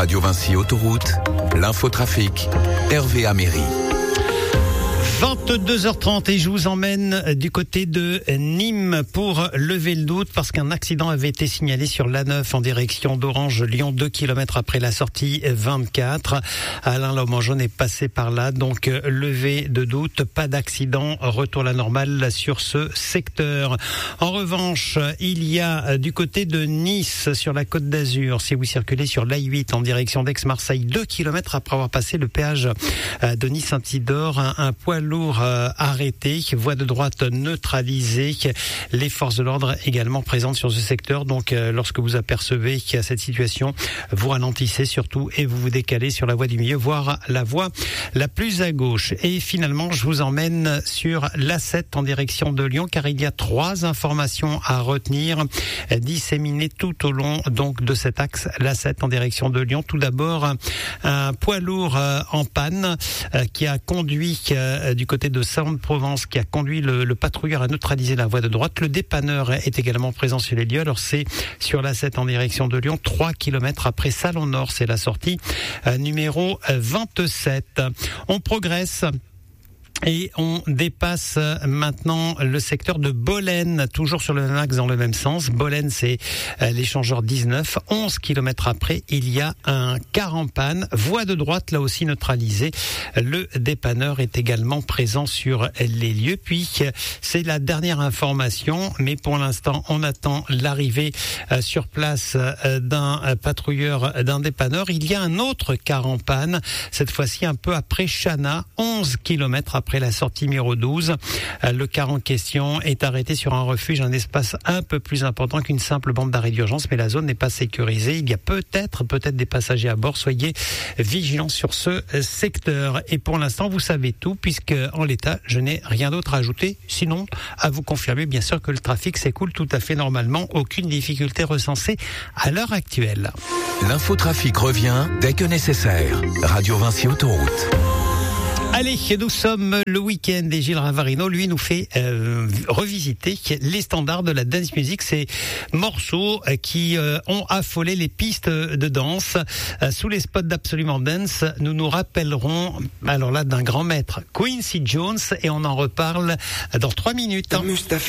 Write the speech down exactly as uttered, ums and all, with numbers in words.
Radio Vinci Autoroute, l'infotrafic, Hervé Améry. vingt-deux heures trente et je vous emmène du côté de Nîmes pour lever le doute parce qu'un accident avait été signalé sur l'A neuf en direction d'Orange-Lyon, deux kilomètres après la sortie vingt-quatre. Alain Lomangeon est passé par là, donc levé de doute, pas d'accident, retour à la normale sur ce secteur. En revanche, il y a du côté de Nice, sur la Côte d'Azur, si vous circulez sur l'A huit en direction d'Aix-Marseille, deux kilomètres après avoir passé le péage de Nice-Saint-Isidore, un, un poids lourd euh, arrêté, voie de droite neutralisée, les forces de l'ordre également présentes sur ce secteur. Donc euh, lorsque vous apercevez qu'il y a cette situation, vous ralentissez surtout et vous vous décalez sur la voie du milieu, voire la voie la plus à gauche. Et finalement, je vous emmène sur l'A sept en direction de Lyon, car il y a trois informations à retenir, disséminées tout au long donc de cet axe, l'A sept en direction de Lyon. Tout d'abord, un, un poids lourd euh, en panne euh, qui a conduit euh, du côté de Salon-de-Provence, qui a conduit le, le patrouilleur à neutraliser la voie de droite. Le dépanneur est également présent sur les lieux. Alors c'est sur l'A sept en direction de Lyon, trois kilomètres après Salon-Nord, c'est la sortie euh, numéro vingt-sept. On progresse. Et on dépasse maintenant le secteur de Bolène, toujours sur le même axe dans le même sens. Bolène, c'est l'échangeur dix-neuf. onze kilomètres après, il y a un car en panne. Voie de droite, là aussi neutralisée. Le dépanneur est également présent sur les lieux. Puis, c'est la dernière information, mais pour l'instant, on attend l'arrivée sur place d'un patrouilleur, d'un dépanneur. Il y a un autre car en panne, cette fois-ci un peu après Chana, onze kilomètres après la sortie numéro douze. Le car en question est arrêté sur un refuge, un espace un peu plus important qu'une simple bande d'arrêt d'urgence, mais la zone n'est pas sécurisée. Il y a peut-être, peut-être des passagers à bord. Soyez vigilants sur ce secteur. Et pour l'instant, vous savez tout, puisque en l'état, je n'ai rien d'autre à ajouter. Sinon, à vous confirmer, bien sûr, que le trafic s'écoule tout à fait normalement. Aucune difficulté recensée à l'heure actuelle. L'infotrafic revient dès que nécessaire. Radio Vinci Autoroute. Allez, nous sommes le week-end et Gilles Ravarino, lui, nous fait euh, revisiter les standards de la dance music, ces morceaux qui euh, ont affolé les pistes de danse. Euh, sous les spots d'Absolument Dance, nous nous rappellerons, alors là, d'un grand maître, Quincy Jones, et on en reparle dans trois minutes.